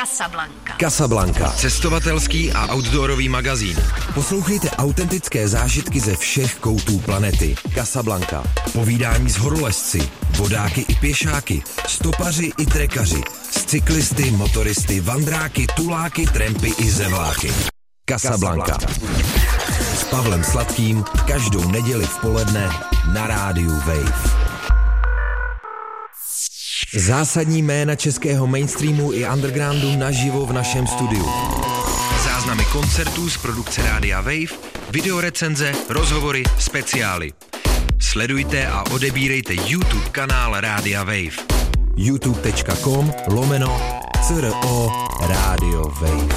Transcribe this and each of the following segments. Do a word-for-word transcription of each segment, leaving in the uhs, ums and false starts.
Casablanca. Casablanca. Cestovatelský a outdoorový magazín. Poslouchejte autentické zážitky ze všech koutů planety. Casablanca. Povídání s horolezci, vodáky i pěšáky, stopaři i trekaři, s cyklisty, motoristy, vandráky, tuláky, trampy i zevláky. Casablanca. S Pavlem Sladkým každou neděli v poledne na rádiu Wave. Zásadní jména českého mainstreamu i undergroundu naživo v našem studiu. Záznamy koncertů z produkce Rádia Wave, videorecenze, rozhovory, speciály. Sledujte a odebírejte YouTube kanál Rádia Wave. youtube.com lomeno CRO Radio Wave.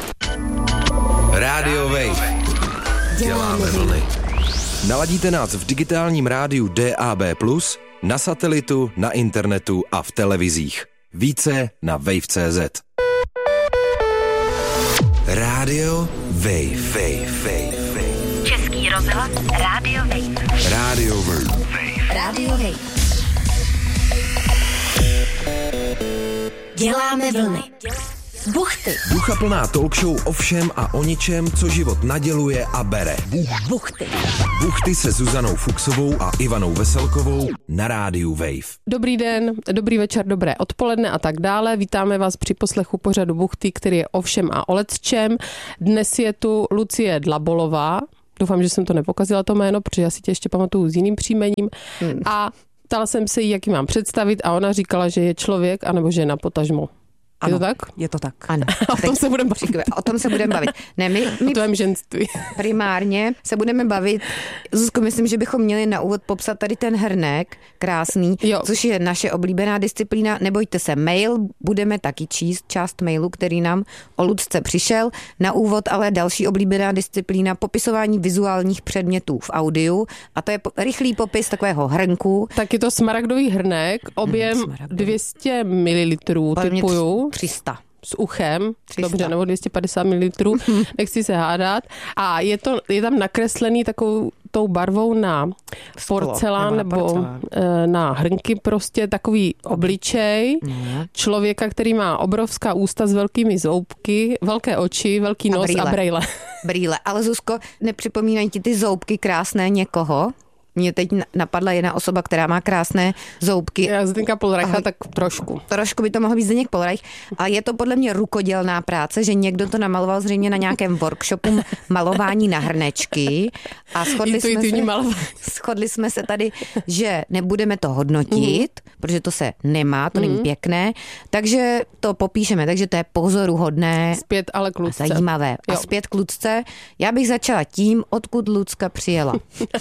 Radio Wave. Děláme vlny. Naladíte nás v digitálním rádiu D A B plus, na satelitu, na internetu a v televizích. Více na wave tečka cé zet. Radio Wave. Wave, Wave, Wave. Český rozhlas Radio Wave. Radio Wave. Radio Wave. Děláme vlny. Buchty. Duchaplná talk show o všem a o ničem, co život naděluje a bere. Buchty. Buchty se Zuzanou Fuchsovou a Ivanou Veselkovou na rádiu Wave. Dobrý den, dobrý večer, dobré odpoledne a tak dále. Vítáme vás při poslechu pořadu Buchty, který je o všem a o lecčem. Dnes je tu Lucie Dlabolová. Doufám, že jsem to nepokazila to jméno, protože já si tě ještě pamatuju s jiným příjmením. Hmm. A ptala jsem se jí, jak ji mám představit a ona říkala, že je člověk anebo žena potažmo. Ano, je to tak? Je to tak. Ano. A o tom se budeme bavit. O tom se budeme bavit. Ne, my, my o tvém ženství. Primárně se budeme bavit. Zuzko, myslím, že bychom měli na úvod popsat tady ten hrnek krásný, jo. Což je naše oblíbená disciplína. Nebojte se, mail budeme taky číst, část mailu, který nám o Lucce přišel. Na úvod ale další oblíbená disciplína, popisování vizuálních předmětů v audiu. A to je po, rychlý popis takového hrnku. Tak je to smaragdový hrnek, objem hmm, dvě stě mililitrů typuju. tři sta. S uchem, tři sta. Dobře, nebo dvě stě padesát mililitrů, nechci se hádat. A je, to, je tam nakreslený takovou tou barvou na porcelán nebo, nebo porcelán. Na hrnky, prostě takový obličej mm. člověka, který má obrovská ústa s velkými zoubky, velké oči, velký nos a brýle. A brejle. brýle. Ale Zuzko, nepřipomínají ti ty zoubky krásné někoho? Mně teď napadla jedna osoba, která má krásné zoubky. Já Zdenka Polreicha, tak trošku. Trošku by to mohlo být Zdeněk Polreich. A je to podle mě rukodělná práce, že někdo to namaloval zřejmě na nějakém workshopu malování na hrnečky. A shodli jsme, se, shodli jsme se tady, že nebudeme to hodnotit, mm. protože to se nemá, to mm. není pěkné. Takže to popíšeme, takže to je pozoruhodné. Zpět ale k Lucce. Zajímavé. Jo. A zpět k Lucce. Já bych začala tím, odkud Lucka přijela.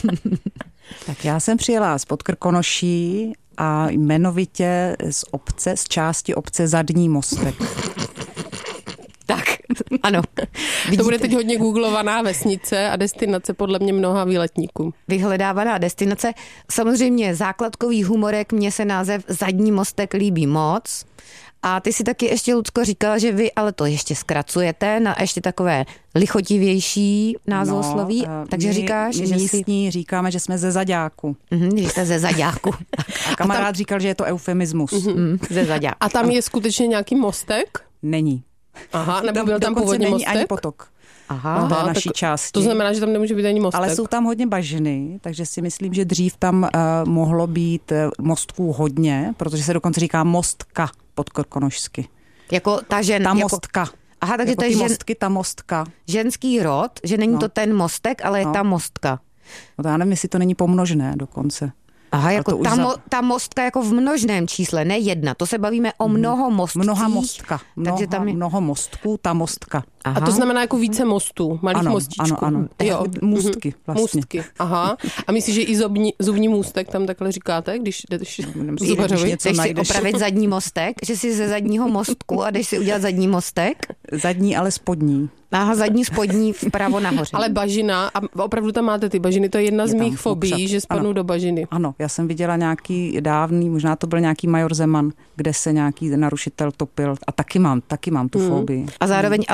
Tak já jsem přijela z Podkrkonoší a jmenovitě z obce, z části obce Zadní Mostek. Tak, ano. Vidíte? To bude teď hodně googlovaná vesnice a destinace podle mě mnoha výletníků. Vyhledávaná destinace. Samozřejmě základkový humorek, mně se název Zadní Mostek líbí moc. A ty si taky ještě, Lucko, říkala, že vy ale to ještě zkracujete na ještě takové lichotivější názvosloví. No, takže my, říkáš, my že místní si... říkáme, že jsme ze Zaďáku. Mm-hmm, že jste ze Zaďáku. A kamarád a tam... říkal, že je to eufemismus. Mm-hmm, ze Zaďáku. A tam je skutečně nějaký mostek? Není. Aha, nebo byl tam původně mostek? Ani potok. Aha, Aha tak naší části. To znamená, že tam nemůže být ani mostek. Ale jsou tam hodně bažiny, takže si myslím, že dřív tam uh, mohlo být mostků hodně, protože se dokonce říká mostka podkrkonošsky. Jako ta žen... Ta jako... mostka. Aha, takže jako to je žen... mostky, ta mostka. Ženský rod, že není no. to ten mostek, ale je no. ta mostka. No to já nevím, jestli to není pomnožné dokonce. Aha, jako ta, za... mo, ta mostka jako v množném čísle, ne jedna. To se bavíme o mnoho mostcích. Mnoha mostka. Mnoha, takže tam je... mnoho mostků, ta mostka. Aha. A to znamená jako více mostů, malých ano, mostičků. Ano, ano. Jo. Můstky vlastně. Můstky, aha. A myslíš, že i zubní, zubní můstek tam takhle říkáte, když jdeš zubařovi? Jdeš si opravit zadní mostek, že jsi ze zadního mostku a jdeš si udělat zadní mostek? Zadní, ale spodní. Aha, zadní spodní vpravo nahoře. Ale bažina, a opravdu tam máte ty bažiny, to je jedna je z mých fobií, že spadnou do bažiny. Ano, já jsem viděla nějaký dávný, možná to byl nějaký Major Zeman, kde se nějaký narušitel topil a taky mám, taky mám tu mm. fobii. A zároveň, ale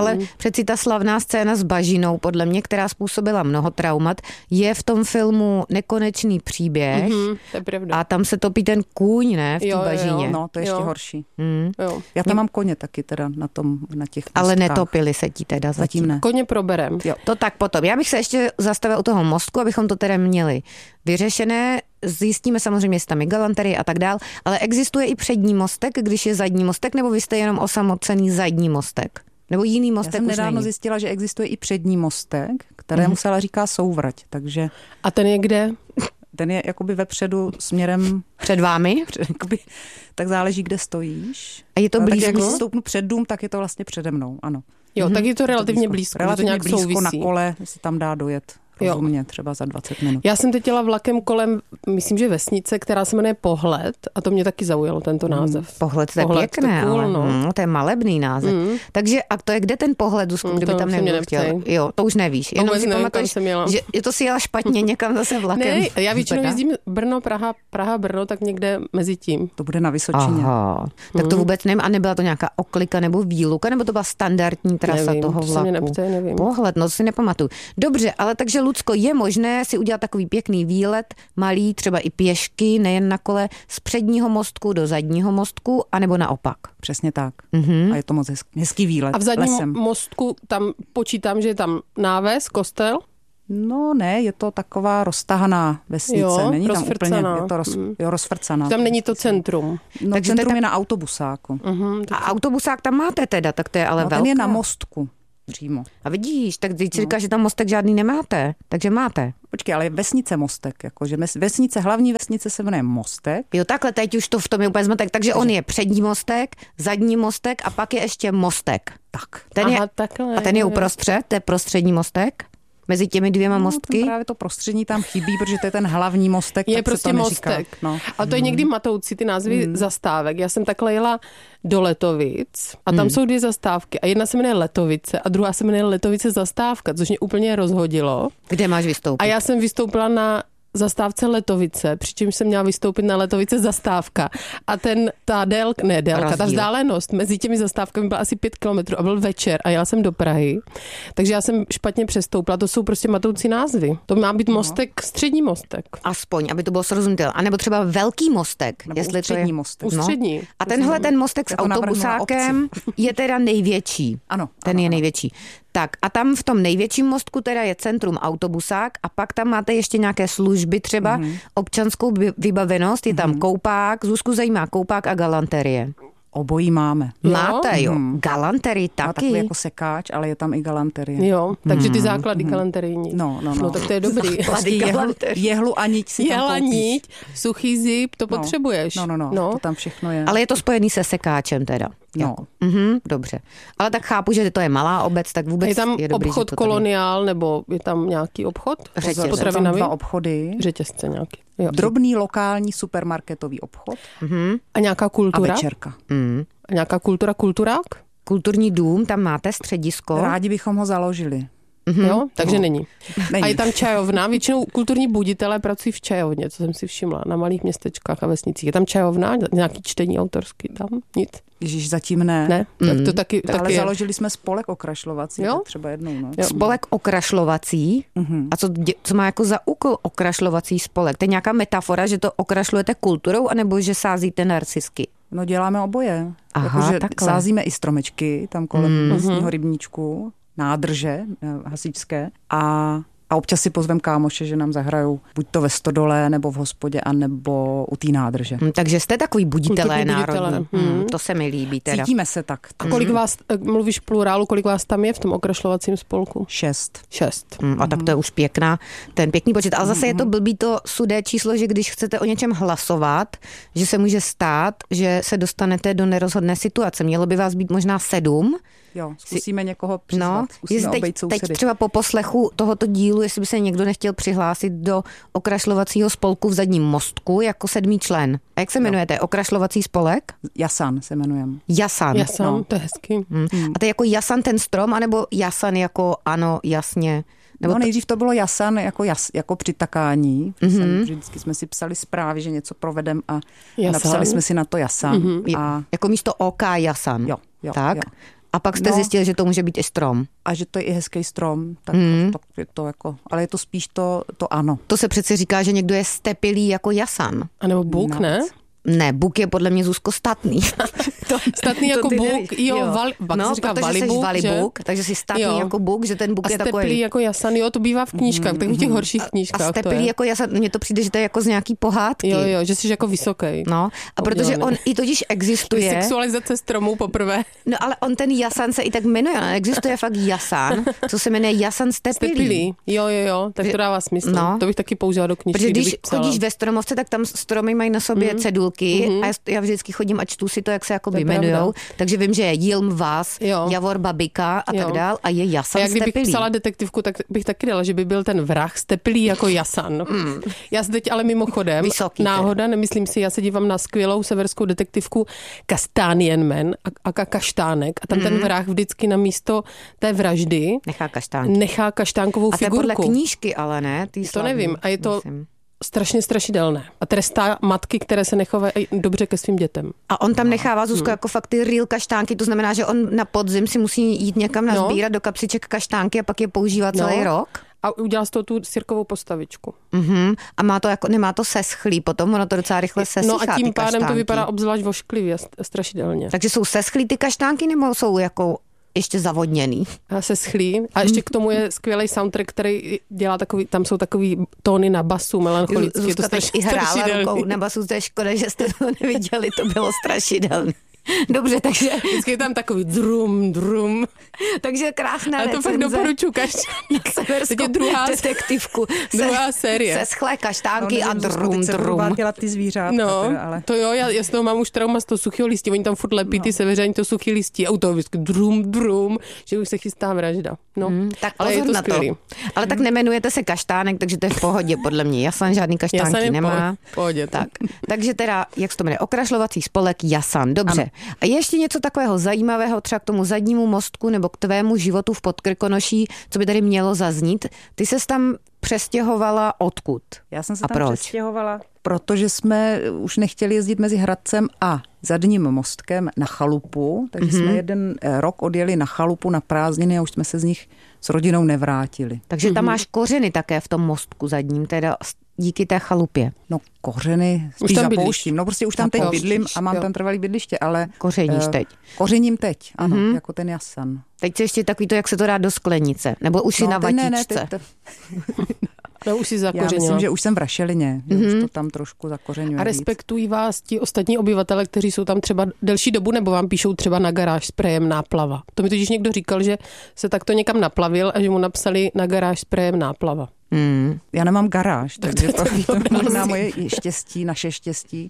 Přeci ta slavná scéna s bažinou, podle mě, která způsobila mnoho traumat, je v tom filmu Nekonečný příběh. Mm-hmm, to je pravda. A tam se topí ten kůň, ne, v té bažině. No, to je ještě jo. horší. Mm. Jo. Já tam mám koně taky teda na tom, na těch Ale mostkách. netopili se ti teda zatím. Zatím ne. Koně proberem. Jo. To tak potom. Já bych se ještě zastavila u toho mostku, abychom to teda měli vyřešené. Zjistíme samozřejmě, jestli tam je galanterie a tak dál, ale existuje i přední mostek, když je zadní mostek, nebo vy jste jenom osamocený zadní mostek? Nebo jiný mostek? Já jsem už nedávno není. zjistila, že existuje i přední mostek, kterému mm-hmm. se ale říká souvrať, takže... A ten je kde? Ten je jakoby vepředu směrem... Před vámi? Před, jakoby, tak záleží, kde stojíš. A je to blízko? Takže jak si stoupnu před dům, tak je to vlastně přede mnou, ano. Jo, mm-hmm. tak je to relativně blízko. Relativně to nějak blízko souvisí. na kole se tam dá dojet. Rozumně, třeba za dvacet minut. Já jsem teď jela vlakem kolem, myslím, že vesnice, která se jmenuje Pohled a to mě taky zaujalo, tento název. Mm, pohled, to je Pohled, pěkné, to, cool, ale no. mm, to je malebný název. Mm. Takže a to je kde ten Pohled, Zuzku, mm, kdyby tam někdo chtěl? Jo, to už nevíš. Jenom Vůbec si nevím, pamatuješ, že je to si jela špatně někam zase vlakem. Ne, já většinou jezdím Brno, Praha, Praha, Brno, tak někde mezi tím. To bude na Vysočině. Aha, tak to vůbec nevím. A nebyla to nějaká oklika nebo výluka, nebo to byla standardní trasa nevím, toho to vlaku? Nepře, nevím. Pohled, no to si nepamatuju. Dobře, ale takže Lucko, je možné si udělat takový pěkný výlet, malý, třeba i pěšky, nejen na kole, z předního mostku do zadního mostku, anebo naopak. Přesně tak. Mm-hmm. A je to moc hezký, hezký výlet. A v zadním lesem. mostku tam počítám, že je tam náves, kostel? No ne, je to taková roztahaná vesnice. Jo, není tam úplně, je to roz, mm. jo, rozfrcaná. Tam není to centrum. No, Takže centrum tak... je na autobusáku. Uh-huh, A autobusák tam máte teda, tak to je ale no, velká. ten je na mostku přímo. A vidíš, tak teď si říkáš, že tam mostek žádný nemáte, takže máte. Počkej, ale je vesnice Mostek, jakože vesnice, hlavní vesnice se jmenuje Mostek. Jo, takhle, teď už to v tom je úplně zmatek. Takže on je přední mostek, zadní mostek a pak je ještě mostek. Tak. Ten Aha, je, takhle, a ten je jo. uprostřed, to je prostřední mostek? Mezi těmi dvěma No, mostky? právě to prostřední tam chybí, protože to je ten hlavní mostek. Je tak prostě se to neříká. mostek. No. A to je někdy matoucí, ty názvy mm. zastávek. Já jsem takhle jela do Letovic a tam mm. jsou dvě zastávky. A jedna se jmenuje Letovice a druhá se jmenuje Letovice zastávka, což mě úplně rozhodilo. Kde máš vystoupit? A já jsem vystoupila na zastávce Letovice, přičemž jsem měla vystoupit na Letovice zastávka. A ten, ta délka, ne délka, Rozdíl. ta vzdálenost mezi těmi zastávkami byla asi pět kilometrů a byl večer a jela jsem do Prahy. Takže já jsem špatně přestoupila. To jsou prostě matoucí názvy. To má být mostek, střední mostek. Aspoň, aby to bylo srozumitelné. A nebo třeba velký mostek. Nebo jestli ústřední to je... mostek. Ústřední. No. A tenhle ten mostek s Já to navrhnu na autobusákem je teda největší. Ano. Ten ano, je ano. největší. Tak a tam v tom největším mostku teda je centrum autobusák a pak tam máte ještě nějaké služby, třeba mm-hmm. občanskou vybavenost, je tam mm-hmm. koupák, Zuzku zajímá koupák a galanterie. Obojí máme. Jo? Máte, jo. Mhm. Galanterii Má taky. takový jako sekáč, ale je tam i galanterie. Jo, takže ty základy galanterijní. No, no, no. No tak to je dobrý. Prostě jehlu, jehlu a niť si tam Jela koupíš. niť, suchý zip, to No. potřebuješ. No, no, no, no, to tam všechno je. Ale je to spojený se sekáčem teda. No. Jako. Mhm, dobře. Ale tak chápu, že to je malá obec, tak vůbec Je tam je dobrý, obchod že to tady... koloniál, nebo je tam nějaký obchod? Řetězce. S Jsou tam potravinami? dva obchody. Řetězce nějaký. Jo. Drobný lokální supermarketový obchod Mhm. A nějaká a kultura? večerka. Mm. A nějaká kultura, kulturák? Kulturní dům, tam máte středisko. Rádi bychom ho založili. Mm-hmm. Jo, takže No. není. Není. A je tam čajovna, většinou kulturní buditelé pracují v čajovně, co jsem si všimla, na malých městečkách a vesnicích. Je tam čajovna, nějaký čtení autorský tam? Nic? Ježíš, zatím ne. Ne? Mm. Tak to taky, Ale taky je. založili jsme spolek okrašlovací, Jo? tak třeba jednou. No. Jo. Spolek okrašlovací. Mhm. A co, dě- co má jako za úkol okrašlovací spolek? To je nějaká metafora, že to okrašlujete kulturou, anebo že sázíte narcisky? No děláme oboje. Aha, Jakože takhle. sázíme i stromečky tam kolem Mm. lesního rybníčku, nádrže eh, hasičské a a občas si pozvem kámoše, že nám zahrajou buď to ve stodole, nebo v hospodě, anebo u té nádrže. Hm, takže jste takový buditelé Kulturní národní. buditelé. Hm, Mhm. to se mi líbí teda. Cítíme se tak. A kolik vás, mluvíš plurálu, kolik vás tam je v tom okrašlovacím spolku? Šest. Šest. Hm, a tak to je už pěkná, ten pěkný počet. Ale zase je to blbý to sudé číslo, že když chcete o něčem hlasovat, že se může stát, že se dostanete do nerozhodné situace. Mělo by vás být možná sedm. Jo, zkusíme někoho přizvat. No, Zkusíme jestli obejít teď, teď sousedy. třeba po poslechu tohoto dílu, jestli by se někdo nechtěl přihlásit do okrašlovacího spolku v zadním mostku jako sedmý člen. A jak se jmenujete? Okrašlovací spolek? Jasan se jmenujeme. Jasan. Já jsem, No. to je hezký. Hm. A to je jako Jasan ten strom, anebo Jasan jako ano, jasně? Nebo No nejdřív to bylo jasan jako, jas, jako přitakání. Mm-hmm. Jsem, vždycky jsme si psali zprávy, že něco provedem a Jasan. napsali jsme si na to jasan. to, A jako místo OK Jasan. jo, jo, tak? jo. A pak jste no, zjistili, že to může být i strom. A že to je i hezký strom, tak, mm. tak je to jako, ale je to spíš to, to ano. To se přece říká, že někdo je stepilý jako jasan. A nebo buk, ne? Ne, buk je podle mě, Zuzko, statný. to, statný jako to buk, nevíš. jo, jo. Val, pak no, se říká protože valibuk, jsi valibuk, že? takže jsi statný jo. jako buk, že ten buk a je takový. A steplý jako jasan, jo, to bývá v knížkách, mm, takových těch horších knížkách. A steplý jako jasan, mně to přijde, že to je jako z nějaký pohádky. Jo, jo, že jsi jako vysoký. No, a protože on i totiž existuje. Sexualizace stromů poprvé. No, ale on ten jasan se i tak jmenuje, ale existuje fakt jasan, co se jmenuje jasan steplý. Steplý, jo, jo, jo, tak to dává smysl. No. To bych taky použila do knížky, protože když kdybych psala. chodíš ve stromovce, tak tam stromy mají na sobě mm. cedulky mm. a já vždycky chodím a čtu si to, jak se jako jmenujou. Takže vím, že je Jilm Vás, jo. Javor Babika a jo. tak dál a je Jasan a jak kdybych Stepilý. psala detektivku, tak bych taky dala, že by byl ten vrah Stepilý jako Jasan. Mm. Já se teď ale mimochodem, Vysoký náhoda, nemyslím si, já se dívám na skvělou severskou detektivku Kastanienman a, a Kaštánek a tam mm. ten vrah vždycky na místo té vraždy nechá kaštánky. Nechá kaštánkovou a figurku. A to je podle knížky, ale ne? Ty to slavný, nevím a je to myslím. strašně strašidelné. A trestá matky, které se nechovají dobře ke svým dětem. A on tam nechává, Zuzko, hmm. jako fakt ty real kaštánky, to znamená, že on na podzim si musí jít někam nazbírat no. do kapsiček kaštánky a pak je používá celý no. rok. A udělal z toho tu sirkovou postavičku. Uh-huh. A má to jako, nemá to seschlý potom, ono to docela rychle sesychá. No a tím pádem kaštánky. To vypadá obzvlášť vošklivě, strašidelně. Takže jsou seschlý ty kaštánky, nebo jsou jako ještě zavodněný? A se schlí. A ještě k tomu je skvělý soundtrack, který dělá takový, tam jsou takový tóny na basu melancholický. Zuzka to teď i hrála rukou na basu, to je škoda, že jste to neviděli, to bylo strašidelné. Dobře, takže... Vždycky je tam takový drum, drum. Takže krásná recenze. A to fakt doporučuji každý. Na severskou druhá detektivku. Druhá série. Se schlé kaštánky no, a drum, drum. drum. dělat ty zvířátka. No, teda, ale... to jo, já, já z toho mám už trauma z toho suchého listí. Oni tam furt lepí no. ty seveřani to suchý listí. A u toho vždycky drum, drum, že už se chystá vražda. No, hmm, tak ale je to skvělý. To. Ale tak nemenujete se kaštánek, takže to je v pohodě, podle mě. Jasan žádný kaštánky Jasan nemá. V pohodě. Tak. Takže teda, jak se to jmenuje, okrašlovací spolek Jasan. Dobře. Ano. A ještě něco takového zajímavého třeba k tomu zadnímu mostku nebo k tvému životu v Podkrkonoší, co by tady mělo zaznít. Ty ses tam přestěhovala odkud? Já jsem se a tam proč? přestěhovala, protože jsme už nechtěli jezdit mezi Hradcem a Zadním mostkem na chalupu, takže mm-hmm. jsme jeden rok odjeli na chalupu na prázdniny a už jsme se z nich s rodinou nevrátili. Takže tam mm-hmm. máš kořeny také v tom mostku zadním, teda díky té chalupě. No kořeny spíš zapouštím. No prostě už tam teď bydlím a mám jo. tam trvalý bydliště, ale... Kořeníš uh, teď. Kořením teď, ano, mm-hmm. jako ten Jasan. Teď se ještě takový to, jak se to dá do sklenice, nebo už si no, na vatičce. Ne, ne, teď to... No, už si zakořenila. Já myslím, že už jsem v Rašelině, že mm-hmm. už to tam trošku zakořeňuje. A respektují vás ti ostatní obyvatele, kteří jsou tam třeba delší dobu, nebo vám píšou třeba na garáž sprejem náplava. To mi totiž někdo říkal, že se takto někam naplavil a že mu napsali na garáž sprejem náplava. Mm. Já nemám garáž, tak takže to, to, to, to možná moje štěstí, naše štěstí.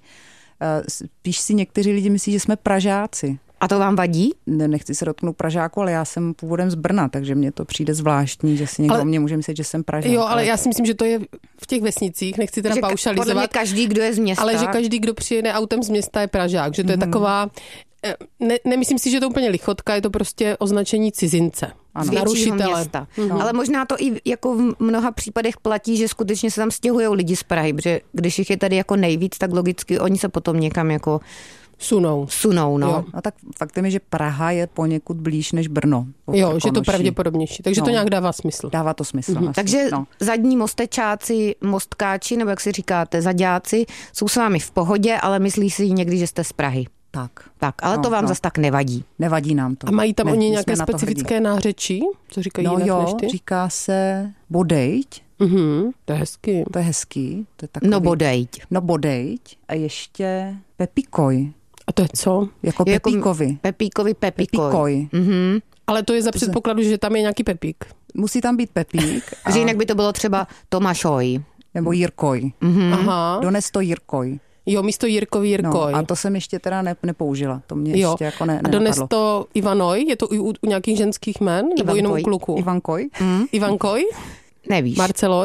Spíš si někteří lidi myslí, že jsme Pražáci. A to vám vadí? Ne, nechci se dotknout Pražáku, ale já jsem původem z Brna, takže mně to přijde zvláštní, že si někdo o mě může myslet, že jsem Pražák. Jo, ale, ale já si myslím, že to je v těch vesnicích, nechci teda paušalizovat. Podle mě každý, kdo je z města. Ale že každý, kdo přijede autem z města, je Pražák, že to je mm-hmm. taková... Ne, nemyslím si, že to úplně lichotka, je to prostě označení cizince. Z většího města. No. Ale možná to i jako v mnoha případech platí, že skutečně se tam stěhují lidi z Prahy, protože když jich je tady jako nejvíc, tak logicky oni se potom někam jako sunou. Sunou, no. Jo. A tak faktem je, že Praha je poněkud blíž než Brno. Jo, že to pravděpodobnější. Takže no. to nějak dává smysl. Dává to smysl. Mhm. Takže no. zadní mostečáci, mostkáči, nebo jak si říkáte, zaďáci, jsou s vámi v pohodě, ale myslí si někdy, že jste z Prahy. Tak. Tak, ale no, to vám no. zas tak nevadí. Nevadí nám to. A mají tam ne, oni nějaké specifické nářečí? Co říkají no jinak jo, než ty? říká se bodejť. Mhm, to je hezký. To je hezký. To je takový, no bodejť. No bodejť. A ještě pepikoj. A to je co? Jako je pepíkovi. Jako pepíkovi pepikoj. Pepikoj. Mhm. Ale to je za předpokladu, že tam je nějaký pepík. Musí tam být pepík. A... že jinak by to bylo třeba Tomášoj. Nebo Jirkoj. Mhm. Aha. Dones to Jirkoj. Jo, místo Jirkovi Jirkoj. No, a to jsem ještě teda ne, nepoužila. To mě jo. ještě jako ne, A dones to Ivanoj? Je to u, u nějakých ženských jmen? Nebo jenom u kluků? Ivankoj. Mm. Ivankoj? Nevíš. Marceloj?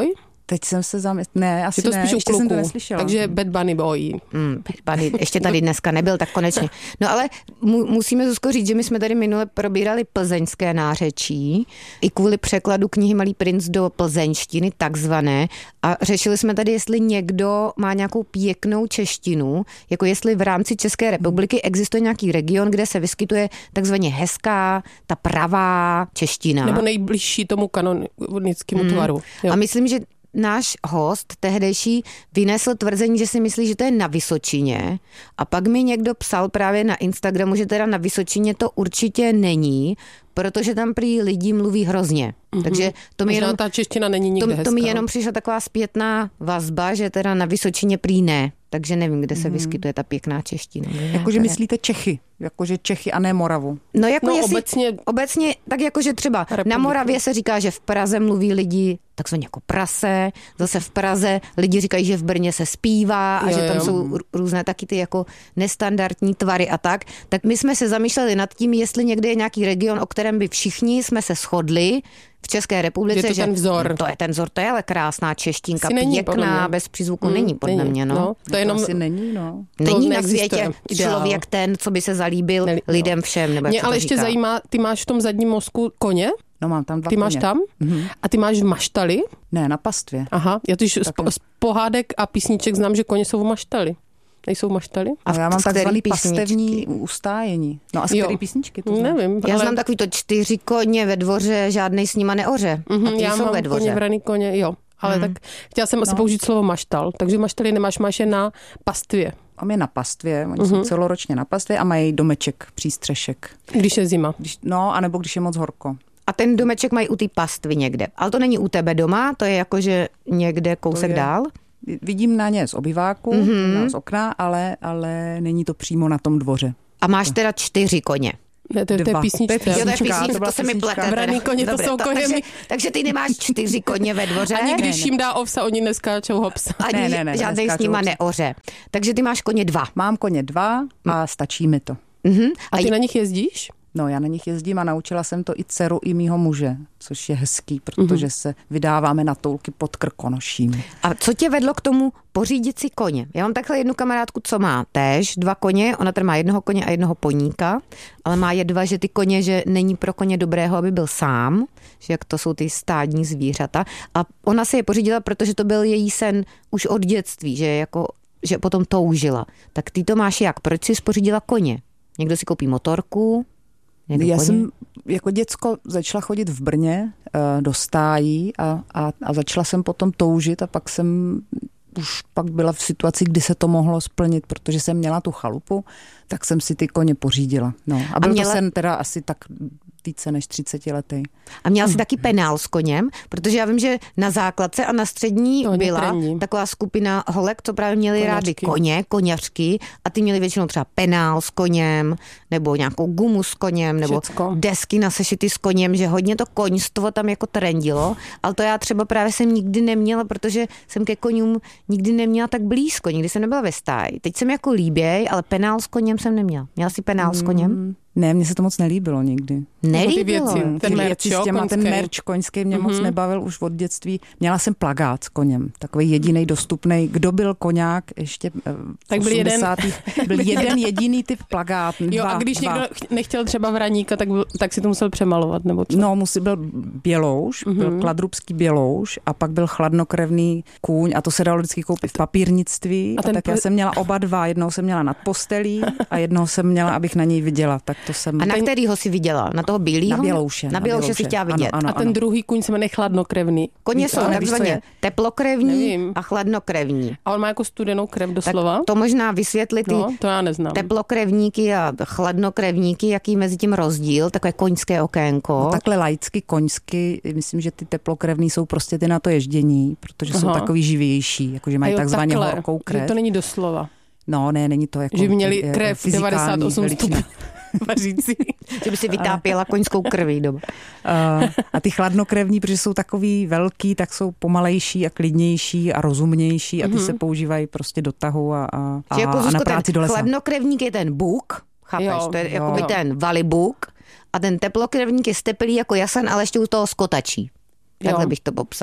Teď jsem se zamyslela. Ne, asi je to ne, spíš ještě u jsem to kluků, neslyšela. takže Bad Bunny boy. Mm, Bad Bunny ještě tady dneska nebyl, tak konečně. No ale mu, musíme Zuzko říct, že my jsme tady minule probírali plzeňské nářečí i kvůli překladu knihy Malý princ do plzeňštiny, takzvané. A řešili jsme tady, jestli někdo má nějakou pěknou češtinu, jako jestli v rámci České republiky existuje nějaký region, kde se vyskytuje takzvaně hezká, ta pravá čeština. Nebo nejbližší tomu kanonickému Mm. tvaru. Jo. A myslím, že náš host tehdejší vynesl tvrzení, že si myslí, že to je na Vysočině, a pak mi někdo psal právě na Instagramu, že teda na Vysočině to určitě není, protože tam prý lidi mluví hrozně. Mm-hmm. Takže to mi Možná jenom, ta čeština není nikde to, hezká. to mi jenom přišla taková zpětná vazba, že teda na Vysočině prý ne. Takže nevím, kde se Mhm. vyskytuje ta pěkná čeština. Jakože myslíte Čechy, jakože Čechy a ne Moravu. No, jako No, jestli, obecně- obecně, tak jakože třeba Republiku. na Moravě se říká, že v Praze mluví lidi takzvaně jako prase, zase v Praze lidi říkají, že v Brně se zpívá a Jo, že tam jo. jsou r- různé taky ty jako nestandardní tvary a tak. Tak my jsme se zamýšleli nad tím, jestli někde je nějaký region, o kterém by všichni jsme se shodli v České republice, Je to že ten vzor. to je ten vzor, to je ale krásná češtinka, Asi není, podle pěkná, mě. bez přízvuku, Mm, není podle není. mě, no. No, to je jenom... To asi není, no. Není na neexistuje. světě Ideál. člověk ten, co by se zalíbil Neli- no. lidem všem, nebo jak Mě se to ale ještě říká. zajímá, ty máš v tom zadním mozku koně? No mám tam dva Ty máš koně. tam? Mhm. A ty máš v maštali? Ne, na pastvě. Aha, já totiž z, Takhle. z pohádek a písniček znám, že koně jsou v maštali. Nejsou v maštali? A A já mám z který takzvaný písničky? pastevní ustájení. No a z Jo. který písničky to znáš? Nevím. Já ale... znám takový to čtyři koně ve dvoře, žádnej s nima neoře. Mhm, A ty já jsou mám ve dvoře. koně, vraný koně, jo. Ale Mhm. tak chtěla jsem asi No. použít slovo maštal. Takže maštaly nemáš, máš je na pastvě, Mám je na pastvě, oni Mhm. jsou celoročně na pastvě a mají domeček, přístřešek. když je zima. Když, no, anebo když je moc horko. A ten domeček mají u té pastvy někde. Ale to není u tebe doma, to je jakože někde kousek je- dál. Vidím na ně z obyváku, Mhm. mm-hmm. z okna, ale, ale není to přímo na tom dvoře. A máš teda čtyři koně. Ne, to je, to je Dva. písnička. To je Jo, to je Písnička, písnička, to byla to se mi písnička. plete. Vraný teda. koně, to Dobře, jsou koně. Takže, takže ty nemáš čtyři koně ve dvoře. Ani když Ne, ne. jim dá ovsa, oni neskáčou hopsa. Ani Ne, ne, ne, žádnej s neskáčou nima obce. neoře. Takže ty máš koně dva. Mám koně dva a stačí mi to. Mhm. A ty je- na nich jezdíš? No, já na nich jezdím a naučila jsem to i dceru, i mýho muže, což je hezký, protože Mhm. se vydáváme na toulky pod Krkonoším. A co tě vedlo k tomu pořídit si koně? Já mám takhle jednu kamarádku, co má též dva koně, ona tady má jednoho koně a jednoho poníka, ale má je dva, že ty koně, že není pro koně dobrého, aby byl sám, že jak to jsou ty stádní zvířata. A ona si je pořídila, protože to byl její sen už od dětství, že jako že potom toužila. Tak ty to máš jak? Proč jsi pořídila koně? Někdo si koupí motorku? Někdo Já koně? jsem jako děcko začala chodit v Brně uh, do stájí a, a, a začala jsem potom toužit a pak jsem už pak byla v situaci, kdy se to mohlo splnit, protože jsem měla tu chalupu, tak jsem si ty koně pořídila. No. A byl měla- to sen teda asi tak více než třicetiletý. A měla jsi taky penál s koněm, protože já vím, že na základce a na střední To hodně byla trendy. taková skupina holek, co právě měli Koňačky. rády koně, koňařky a ty měli většinou třeba penál s koněm, nebo nějakou gumu s koněm, nebo Všecko. desky na sešity s koněm, že hodně to koňstvo tam jako trendilo, ale to já třeba právě jsem nikdy neměla, protože jsem ke koňům nikdy neměla tak blízko, nikdy jsem nebyla ve stáji. Teď jsem jako líběj, ale penál s koněm jsem neměla. Měla jsi penál s koněm? Ne, mně se to moc nelíbilo nikdy. Nelíbilo. ty věci. Ty Ten merch, věci jo, s těma, ten koňský. merch koňský mě mm-hmm. moc nebavil už od dětství. Měla jsem plakát s koněm, takový jediný dostupný. Kdo byl koňák ještě eh, v Tak byl jeden. osmdesátých Byl jeden jediný typ plakát. Jo, dva, a když dva. někdo ch- nechtěl třeba vraníka, tak, byl- tak si to musel přemalovat, nebo co? No, musí byl bělouš, mm-hmm. byl kladrubský bělouš a pak byl chladnokrevný kůň a to se dalo vždycky koupit v papírnictví. A A, ten a tak pl- já jsem měla oba dva. Jednoho jsem měla nad postelí a jednoho jsem měla, abych na něj viděla. Tak to jsem... A na kterýho si viděla? Na toho bílýho? Na bělouše. Na bělouše si chtěla vidět. Ano, ano, A ten ano. druhý kuň se jmenuje chladnokrevný. Koně Víš, jsou ale víš, co takzvaně je? teplokrevní Nevím. a chladnokrevní. A on má jako studenou krev Tak doslova? to možná vysvětlit ty No, to já neznám. teplokrevníky a chladnokrevníky, jaký mezi tím rozdíl, takové koňské okénko. No, takhle laicky, koňsky, myslím, že ty teplokrevní jsou prostě ty na to ježdění, protože Aha. jsou takový živější, jakože A mají jo, takzvaně takhle, horkou že krev. to není doslova. No, ne, není to jako... Že by měli eh, krev fyzikální devadesát osm veličina. stupňů vařící. Že by si vytápěla koňskou krví doma. A, a ty chladnokrevní, protože jsou takový velký, tak jsou pomalejší a klidnější a rozumnější a ty mm-hmm. se používají prostě do tahu a, a, a, Že jako a na Zuzko, práci ten do lesa. chladnokrevník je ten bůk, chápeš, Jo, to je jo. jako by ten valibůk a ten teplokrevník je stepelý jako jasan, ale ještě u toho skotačí. Takhle Jo. bych to popsala. No.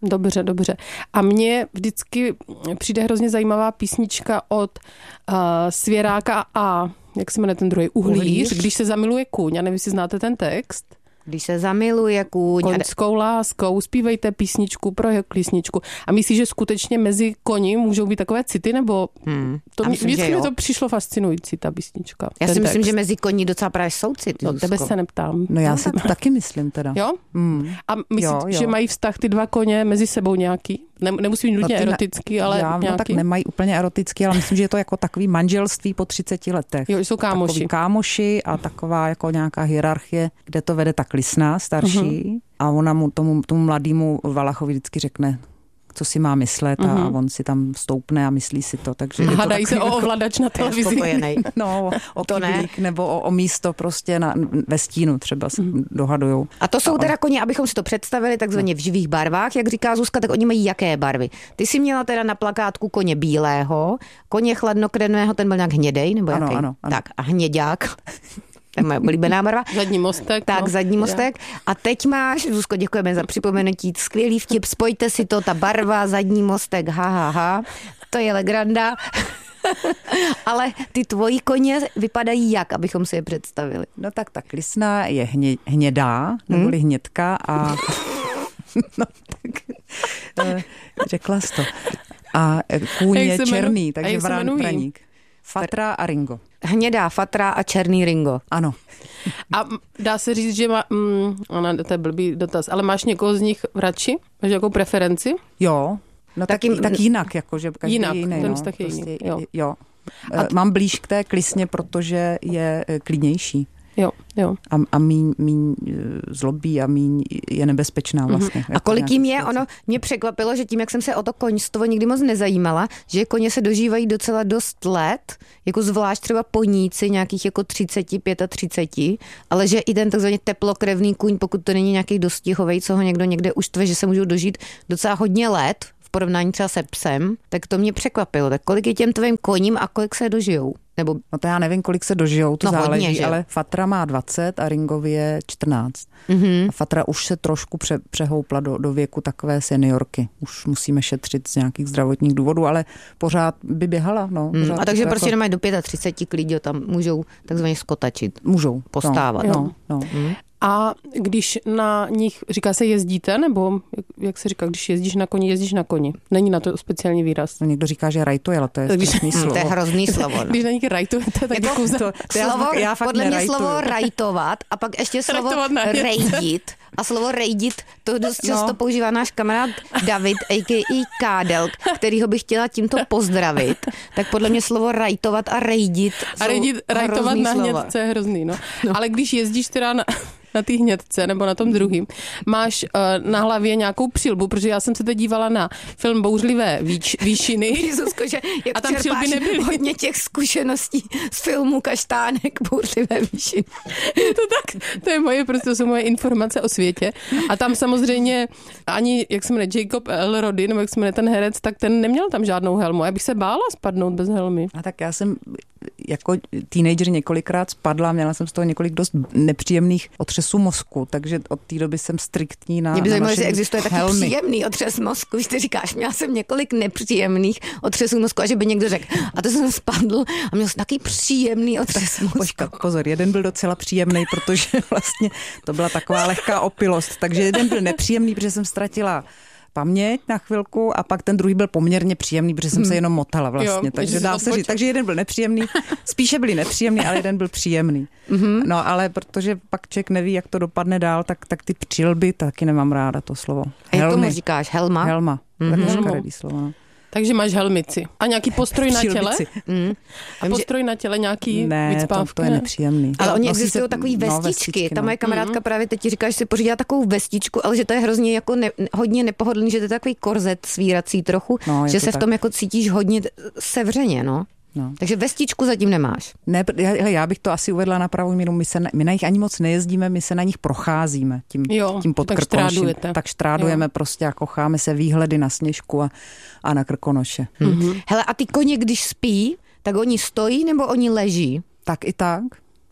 Dobře, dobře. A mně vždycky přijde hrozně zajímavá písnička od uh, Svěráka a, jak se jmenuje ten druhý, Uhlíř, Uhlíř, když se zamiluje kůň. Já nevím, jestli znáte ten text. Když se zamiluje kůň. Koňskou láskou, zpívejte písničku pro jeho klísničku. A myslíš, že skutečně mezi koni můžou být takové city, nebo hmm. to mě, vždycky mi to přišlo fascinující, ta písnička. Já si text. myslím, že mezi koní docela právě jsou city. No, tebe se neptám. No já si to taky myslím teda. Jo? Mm. A myslíš, jo, jo. že mají vztah ty dva koně mezi sebou nějaký? Nem, nemusí být nutně no erotický, ale já, nějaký. No tak nemají úplně erotický, ale myslím, že je to jako takový manželství po třiceti letech. Jo, jsou kámoši. Takový kámoši a taková jako nějaká hierarchie, kde to vede ta Klisná, starší. Mm-hmm. A ona mu, tomu, tomu mladému Valachovi vždycky řekne, co si má myslet a mm-hmm. on si tam stoupne a myslí si to. Takže hádají se o ovladač na televizi. No, o to kyblík, nebo o, o místo prostě na, ve stínu třeba mm-hmm. dohadujou. A to jsou a teda on... koně, abychom si to představili takzvaně v živých barvách, jak říká Zuzka, tak oni mají jaké barvy? Ty jsi měla teda na plakátku koně bílého, koně chladnokrevného, ten byl nějak hnědej, nebo ano, jaký? Ano, ano. Tak a hněďák. To je moje oblíbená barva. Zadní mostek. Tak, no. zadní mostek. A teď máš, Zuzko, děkujeme za připomenutí, skvělý vtip, spojte si to, ta barva, zadní mostek, ha, ha, ha. To je legranda. Ale ty tvoji koně vypadají jak, abychom si je představili? No tak ta Klisná je hně, hnědá, neboli hmm? hnědka a no tak řekla jsi to. A kůň je černý, takže vrán, vraník. Fatra a Ringo. Hnědá Fatra a černý Ringo. Ano. A dá se říct, že má, mm, ona, to je blbý dotaz, ale máš někoho z nich radši? Máš nějakou preferenci? Jo, no tak, tak, tak jinak, jakože každý jinak, jiný. ten No, vztah je prostě, jiný. Jo. jo. A t- Mám blíž k té Klisně, protože je klidnější. Jo, jo. A, a míň, míň zlobí a míň je nebezpečná vlastně. Mm-hmm. A kolik jim je? Ono mě překvapilo, že tím, jak jsem se o to koňstvo nikdy moc nezajímala, že koně se dožívají docela dost let, jako zvlášť třeba poníci nějakých jako třicet, třicet pět, ale že i ten takzvaně teplokrevný kůň, pokud to není nějaký dostihovej, co ho někdo někde uštve, že se můžou dožít docela hodně let v porovnání třeba se psem, tak to mě překvapilo. Tak kolik je těm tvým koním a kolik se dožijou? Nebo... No to já nevím, kolik se dožijou, to no záleží, hodně, ale Fatra má dvacet a Ringovi je čtrnáct. Mm-hmm. A Fatra už se trošku pře, přehoupla do, do věku takové seniorky. Už musíme šetřit z nějakých zdravotních důvodů, ale pořád by běhala. No, mm. A takže prostě jako... nemají do třicet pět klidě, tam můžou takzvaně skotačit. Můžou. Postávat. No, no, no. Mm. A když na nich, říká se jezdíte, nebo jak se říká, když jezdíš na koni, jezdíš na koni? Není na to speciální výraz. No, někdo říká, že rajtuje, ale to je hrozný slovo. To je hrozný slovo. No. Když na nich rajtujete, tak jako to, to, to slovo, já, já podle mě slovo rajtovat a pak ještě slovo rejdit. A slovo rejdit, to dost často no. používá náš kamarád David, a k a. Kádel, kterýho bych chtěla tímto pozdravit. Tak podle mě slovo rajtovat a rejdit A rejdit, rajtovat na slova. hnědce je hrozný, no. no. Ale když jezdíš teda na... na té hnědce nebo na tom druhým, máš uh, na hlavě nějakou přilbu, protože já jsem se teď dívala na film Bouřlivé výč, výšiny. Zuzko, že jak a tam přilby nebyly. Hodně těch zkušeností z filmu Kaštánek Bouřlivé výšiny. Je to tak, to je moje, prostě to jsou moje informace o světě. A tam samozřejmě ani, jak se jmenuje, Jacob Elrody, nebo jak se jmenuje ten herec, tak ten neměl tam žádnou helmu. Já bych se bála spadnout bez helmy. A tak já jsem jako teenager několikrát spadla, měla jsem z toho několik dost nepříjemných otřesů mozku, takže od té doby jsem striktní na Mě by zajímalo, že existuje taky helmy. Příjemný otřes mozku, když ty říkáš, měla jsem několik nepříjemných otřesů mozku a že by někdo řekl, a to jsem spadl a měl jsem taky příjemný otřes mozku. Počkat, pozor, jeden byl docela příjemný, protože vlastně to byla taková lehká opilost, takže jeden byl nepříjemný, protože jsem ztratila paměť na chvilku a pak ten druhý byl poměrně příjemný, protože jsem se jenom motala vlastně, jo, takže dá se říct. Takže jeden byl nepříjemný, spíše byli nepříjemný, ale jeden byl příjemný. Mm-hmm. No ale protože pak člověk neví, jak to dopadne dál, tak, tak ty přilby taky nemám ráda to slovo. A jak tomu říkáš? Helma? Helma. Mm-hmm. Slovo. Takže máš helmici. A nějaký postroj na těle? Mm. A postroj na těle nějaký ne, vycpávky? To, to je nepříjemný. Ale oni Nosí existují se, takový vestičky. No, vestičky Ta no. moje kamarádka mm. právě teď ti říká, že si pořídila takovou vestičku, ale že to je hrozně jako ne, hodně nepohodlný, že to je takový korzet svírací trochu, no, že se tak. v tom jako cítíš hodně sevřeně, no. No. Takže vestičku zatím nemáš. Ne, já bych to asi uvedla na pravou míru. My, se, my na nich ani moc nejezdíme, my se na nich procházíme tím, jo, tím pod tak Krkonošem. štrádujete. Tak štrádujeme jo. prostě a kocháme se výhledy na Sněžku a, a na Krkonoše. Mm-hmm. Hele, a ty koně, když spí, tak oni stojí nebo oni leží? Tak i tak.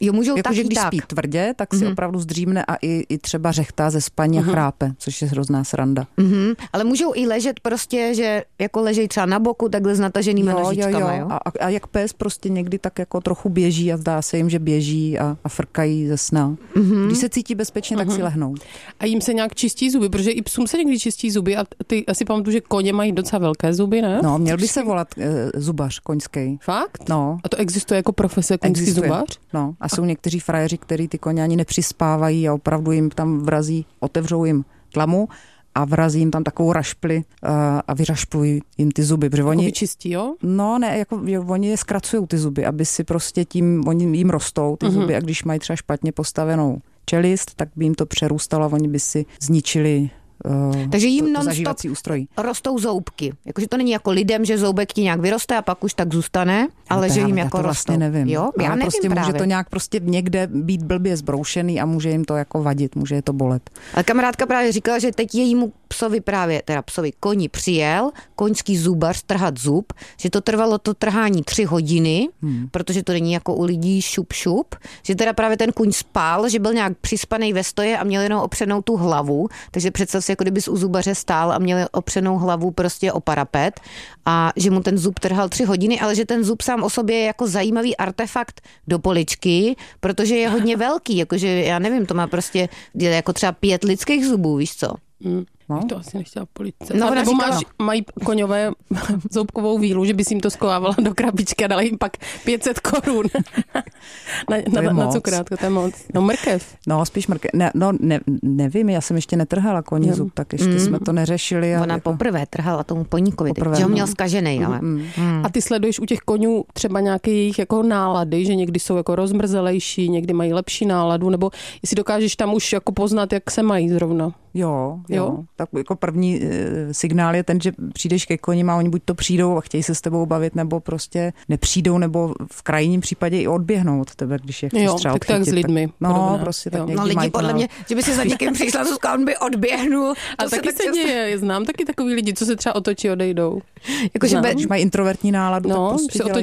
Jo, můžou jako, tak že když tak. spí tvrdě, tak si mm-hmm. opravdu zdřímne a i, i třeba řechtá ze spaní mm-hmm. a chrápe, což je hrozná sranda. Mm-hmm. Ale můžou i ležet prostě, že jako ležejí třeba na boku, takhle s nataženýma nožičkama, jo? jo? A, a jak pes prostě někdy tak jako trochu běží a zdá se jim, že běží a, a frkají ze sna. Mm-hmm. Když se cítí bezpečně, mm-hmm. tak si lehnou. A jim se nějak čistí zuby, protože i psům se někdy čistí zuby a ty asi pamatuju, že koně mají docela velké zuby, ne? No, měl by se volat e, zubař koňský. Fakt? No. A to existuje jako profese koňský existuje. zubař? No. A jsou někteří frajeři, kteří ty koně ani nepřispávají a opravdu jim tam vrazí, otevřou jim tlamu a vrazí jim tam takovou rašpli a, a vyrašplují jim ty zuby. Protože oni, jako vyčistí, jo? No ne, jako jo, oni je zkracují ty zuby, aby si prostě tím, oni jim rostou ty uh-huh. zuby a když mají třeba špatně postavenou čelist, tak by jim to přerůstalo a oni by si zničili Uh, takže jim to, to non-stop ústrojí. Rostou zoubky. Jakože to není jako lidem, že zoubek ti nějak vyroste a pak už tak zůstane, ale no, že já, jim já jako to rostou. Vlastně nevím. Jo? Já ale nevím prostě právě. Může to nějak prostě někde být blbě zbroušený a může jim to jako vadit, může je to bolet. Ale kamarádka právě říkala, že teď jejímu psovi právě, teda psovi koni přijel koňský zubař trhat zub, že to trvalo to trhání tři hodiny, hmm. protože to není jako u lidí šup šup, že teda právě ten kuň spál, že byl nějak přispaný ve stoje a měl jenom opřenou tu hlavu, takže představ si, jako kdybys u zubaře stál a měl opřenou hlavu prostě o parapet a že mu ten zub trhal tři hodiny, ale že ten zub sám o sobě je jako zajímavý artefakt do poličky, protože je hodně velký, jakože já nevím, to má prostě jako třeba pět lidských zubů, víš co? Mm. No? To asi nechtěla poličce. No, a nebo říkala, máš, no. mají koňové zoubkovou vílu, že bys jim to skovávala do krabičky a dala jim pak pět set korun na, na, na cukrátko, to je moc. No mrkev. No spíš mrkev. Ne, no ne, nevím, já jsem ještě netrhala koní jo. zub, tak ještě mm. jsme to neřešili. Ona jako... poprvé trhala tomu poníkovi, poprvé, že ho měl zkaženej, ale. Mm. Mm. A ty sleduješ u těch koňů třeba nějaké jejich jako nálady, že někdy jsou jako rozmrzelejší, někdy mají lepší náladu, nebo jestli dokážeš tam už jako poznat, jak se mají zrovna. Jo, jo, jo. Tak jako první e, signál je ten, že přijdeš ke koním a oni buď to přijdou a chtějí se s tebou bavit, nebo prostě nepřijdou, nebo v krajním případě i odběhnou od tebe, když je chceš jo, třeba tak tak s lidmi. Tak, no, podobné. prostě tak no lidi podle nál... mě, že by si za někým přišla, Zuzka, on by odběhnul. A taky se, se děje, znám taky takový lidi, co se třeba otočí, odejdou. Jako, že mají introvertní náladu, no, tak prostě se